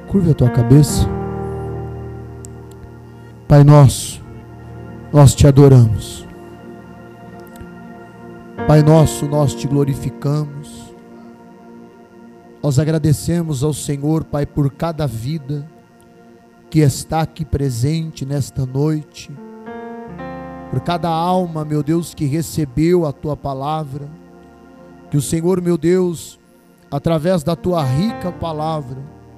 Curva a tua cabeça. Pai nosso, nós te adoramos. Pai nosso, nós te glorificamos. Nós agradecemos ao Senhor, Pai, por cada vida que está aqui presente nesta noite, por cada alma, meu Deus, que recebeu a tua palavra. Que o Senhor, meu Deus, através da tua rica palavra,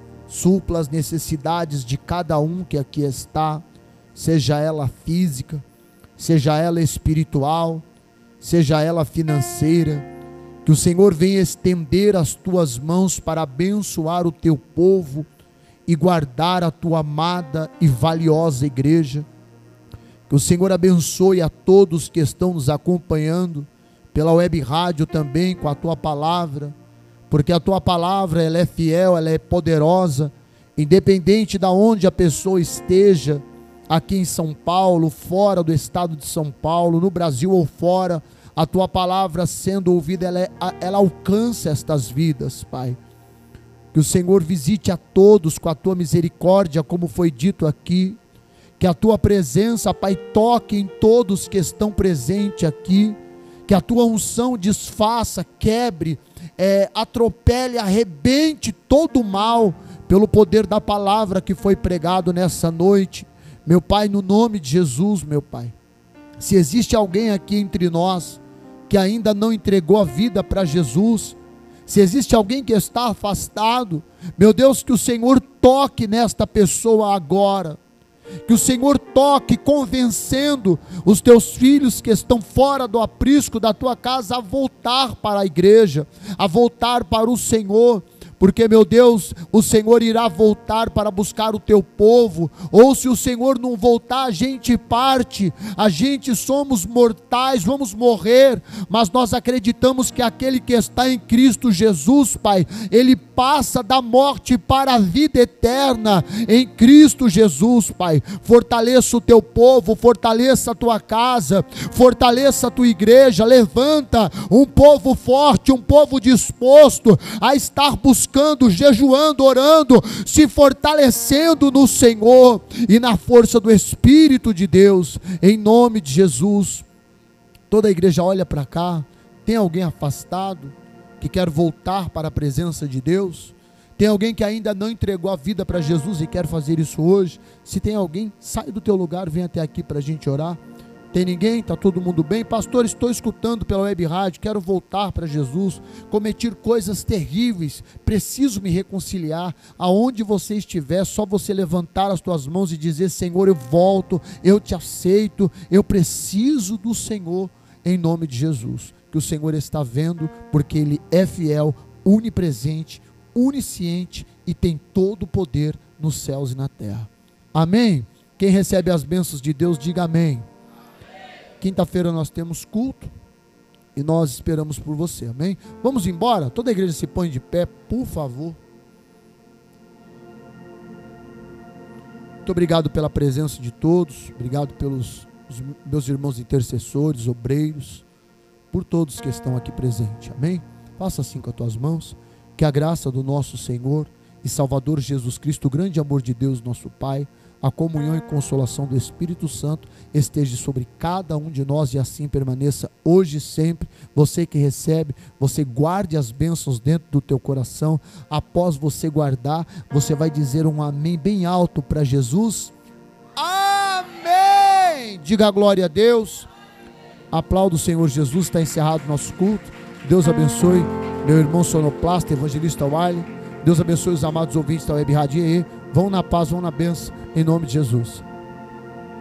supla as necessidades de cada um que aqui está, seja ela física, seja ela espiritual, seja ela financeira. Que o Senhor venha estender as tuas mãos para abençoar o teu povo e guardar a tua amada e valiosa igreja. Que o Senhor abençoe a todos que estão nos acompanhando pela web rádio também com a tua palavra, porque a tua palavra, ela é fiel, ela é poderosa, independente de onde a pessoa esteja, aqui em São Paulo, fora do estado de São Paulo, no Brasil ou fora, a tua palavra sendo ouvida, ela alcança estas vidas, Pai. Que o Senhor visite a todos com a tua misericórdia, como foi dito aqui, que a tua presença, Pai, toque em todos que estão presentes aqui, que a tua unção desfaça, quebre, atropele, arrebente todo o mal, pelo poder da palavra que foi pregado nessa noite, meu Pai, no nome de Jesus, meu Pai. Se existe alguém aqui entre nós, que ainda não entregou a vida para Jesus, se existe alguém que está afastado, meu Deus, que o Senhor toque nesta pessoa agora, que o Senhor toque convencendo os teus filhos que estão fora do aprisco da tua casa a voltar para a igreja, a voltar para o Senhor, porque, meu Deus, o Senhor irá voltar para buscar o teu povo, ou se o Senhor não voltar, a gente parte, a gente somos mortais, vamos morrer, mas nós acreditamos que aquele que está em Cristo Jesus, Pai, ele passa da morte para a vida eterna, em Cristo Jesus, Pai. Fortaleça o teu povo, fortaleça a tua casa, fortaleça a tua igreja, levanta um povo forte, um povo disposto a estar buscando, jejuando, orando, se fortalecendo no Senhor e na força do Espírito de Deus, em nome de Jesus. Toda a igreja olha para cá. Tem alguém afastado que quer voltar para a presença de Deus? Tem alguém que ainda não entregou a vida para Jesus e quer fazer isso hoje? Se tem alguém, sai do teu lugar, vem até aqui para a gente orar. Tem ninguém? Está todo mundo bem? Pastor, estou escutando pela web rádio, quero voltar para Jesus, cometi coisas terríveis, preciso me reconciliar. Aonde você estiver, só você levantar as tuas mãos e dizer: Senhor, eu volto, eu te aceito, eu preciso do Senhor, em nome de Jesus. Que o Senhor está vendo, porque Ele é fiel, onipresente, onisciente e tem todo o poder nos céus e na terra. Amém? Quem recebe as bênçãos de Deus, diga amém. Quinta-feira nós temos culto e nós esperamos por você, amém? Vamos embora? Toda a igreja se põe de pé, por favor. Muito obrigado pela presença de todos, obrigado pelos meus irmãos intercessores, obreiros, por todos que estão aqui presentes, amém? Faça assim com as tuas mãos, que a graça do nosso Senhor e Salvador Jesus Cristo, o grande amor de Deus nosso Pai, a comunhão e consolação do Espírito Santo esteja sobre cada um de nós e assim permaneça hoje e sempre. Você que recebe, você guarde as bênçãos dentro do teu coração. Após você guardar, você vai dizer um amém bem alto para Jesus. Amém! Diga glória a Deus. Aplauda o Senhor Jesus. Está encerrado o nosso culto. Deus abençoe meu irmão sonoplasta, evangelista Wiley. Deus abençoe os amados ouvintes da web rádio. Vão na paz, vão na bênção, em nome de Jesus.